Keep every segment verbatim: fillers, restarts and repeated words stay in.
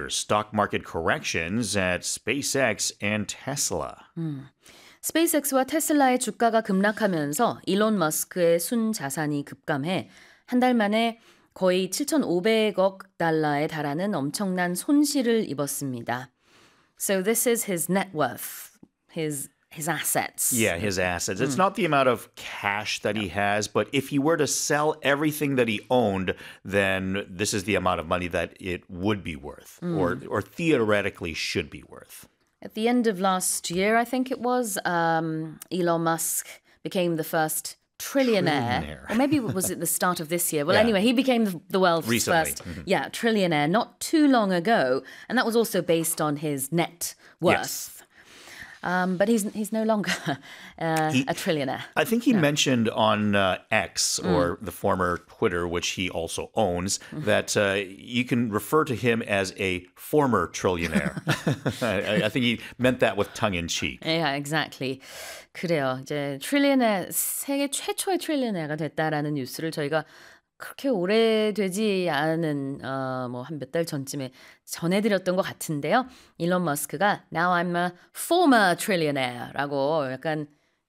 severe stock market corrections at SpaceX and Tesla. 음. 스페이스X와 테슬라의 주가가 급락하면서 일론 머스크의 순자산이 급감해 한 달 만에 거의 칠천오백억 달러에 달하는 엄청난 손실을 입었습니다. So this is his net worth, his his assets. Yeah, his assets. It's not the amount of cash that he has, but if he were to sell everything that he owned, then this is the amount of money that it would be worth, or or theoretically should be worth. At the end of last year, I think it was, um, Elon Musk became the first trillionaire. Trillionaire. Or maybe was it the start of this year? Well, Yeah. anyway, he became the, the world's Recently. first yeah, trillionaire not too long ago. And that was also based on his net worth. Yes. Um, but he's he's no longer uh, He- a trillionaire. I think he mentioned on uh, X, or the former Twitter, which he also owns, that uh, you can refer to him as a former trillionaire. I, I think he meant that with tongue in cheek. Yeah, exactly. 그래요. 이제 트릴리언의 세계 최초의 트릴리언가 됐다라는 뉴스를 저희가 그렇게 오래되지 않은 어, 뭐 한 몇 달 전쯤에 전해드렸던 것 같은데요. 일론 머스크가 Now I'm a former trillionaire라고 약간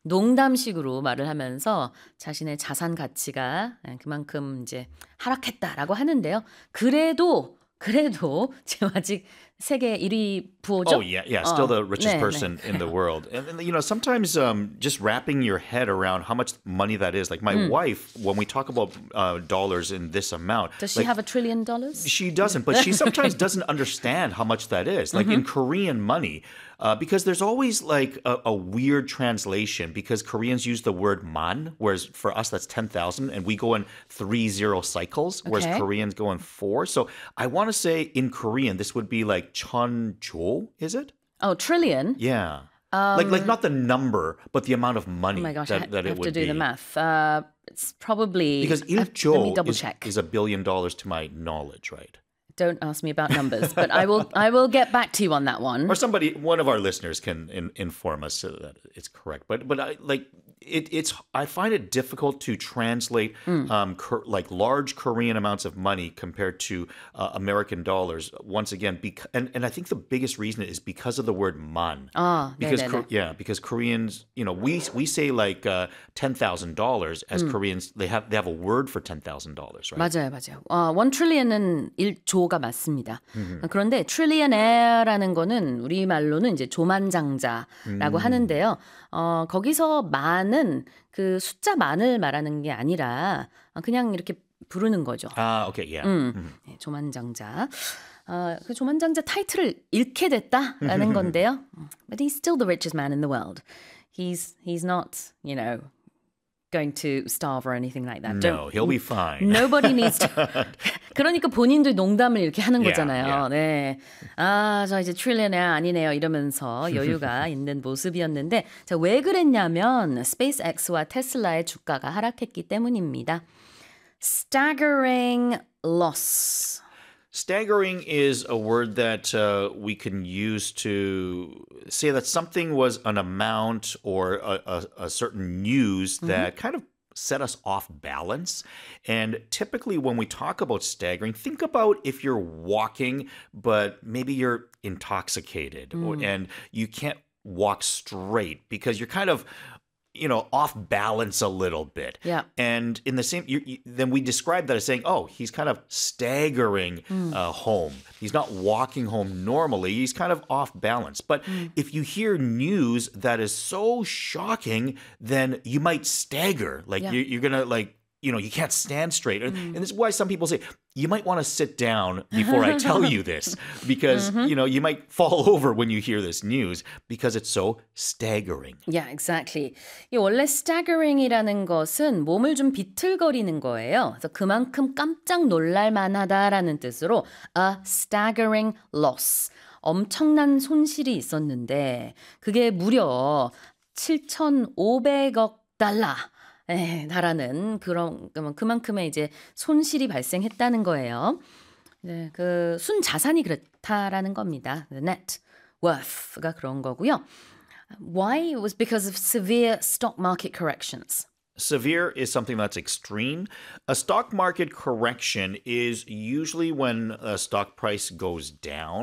농담식으로 말을 하면서 자신의 자산 가치가 그만큼 이제 하락했다라고 하는데요. 그래도 그래도 지금 아직 세계 일 위 부호죠. Oh, yeah, yeah. Still 어, the richest 네, person 네. in the world. And, and, you know, sometimes um, just wrapping your head around how much money that is. Like my wife, when we talk about uh, dollars in this amount. Does she like, have a trillion dollars? She doesn't, but she sometimes doesn't understand how much that is. Like in Korean money, uh, because there's always like a, a weird translation because Koreans use the word man, whereas for us that's ten thousand, and we go in three zero cycles, whereas Okay. Koreans go in four. So I want to say in Korean, this would be like chonjo, is it? Oh, trillion. Yeah. like like not the number, but the amount of money Oh my gosh, that, I that have it would to do be. the math. Uh, it's probably Because I have- let me iljo double is, check. is a billion dollars to my knowledge, right? Don't ask me about numbers, but I will. I will get back to you on that one. Or somebody, one of our listeners can in, inform us so that it's correct. But but I like it. It's I find it difficult to translate um cor- like large Korean amounts of money compared to uh, American dollars. Once again, bec- and and I think the biggest reason is because of the word man. 아, Because 네네네. Kor- yeah, because Koreans, you know, we we say like uh, ten thousand dollars as Koreans. They have they have a word for ten thousand dollars, right? 맞아요, 맞아요. 어, 원 트릴리언은 일조가 맞습니다. 그런데 트릴리언에어라는 거는 우리 말로는 이제 조만장자라고 하는데요. 어, 거기서 만은 그 숫자 만을 말하는 게 아니라 그냥 이렇게 부르는 거죠. Ah, okay, yeah. 음, 네, 조만장자. 어, 그 조만장자 타이틀을 잃게 됐다라는 건데요. But he's still the richest man in the world. He's he's not, you know, going to starve or anything like that. No, he'll be fine. Nobody needs to. 그러니까 본인도 농담을 이렇게 하는 Yeah, 거잖아요. yeah. 네. 아, 저 이제 트릴리언에 아니네요. 이러면서 여유가 있는 모습이었는데, 자, 왜 그랬냐면 스페이스X와 테슬라의 주가가 하락했기 때문입니다. Staggering loss. Staggering is a word that uh, we can use to say that something was an amount or a, a, a certain news that kind of set us off balance. And typically when we talk about staggering, think about if you're walking, but maybe you're intoxicated or, and you can't walk straight because you're kind of you know, off balance a little bit. Yeah. And in the same, you, you, then we describe that as saying, oh, he's kind of staggering uh, home. He's not walking home normally. He's kind of off balance. But if you hear news that is so shocking, then you might stagger. Like Yeah. you're, you're going to like, you know, you can't stand straight. And and this is why some people say, you might want to sit down before I tell you this because, you know, you might fall over when you hear this news because it's so staggering. Yeah, exactly. 이 원래 staggering이라는 것은 몸을 좀 비틀거리는 거예요. 그래서 그만큼 깜짝 놀랄 만하다라는 뜻으로 a staggering loss. 엄청난 손실이 있었는데 그게 무려 칠천오백억 달러. 에 달하는 그런 그만큼의 이제 손실이 발생했다는 거예요. 네, 그 순자산이 그렇다라는 겁니다. The net worth가 그런 거고요. Why? It was because of severe stock market corrections. Severe is something that's extreme. A stock market correction is usually when a stock price goes down.